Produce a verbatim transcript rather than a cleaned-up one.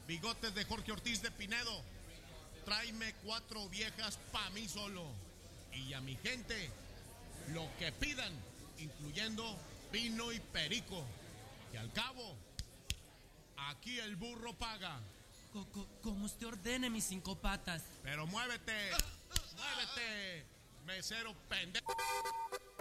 Bigotes de Jorge Ortiz de Pinedo. Tráeme cuatro viejas pa' mí solo. Y a mi gente, lo que pidan, incluyendo vino y perico. Que al cabo, aquí el burro paga. Co- co- como usted ordene, mis cinco patas. Pero muévete, muévete, mesero pendejo.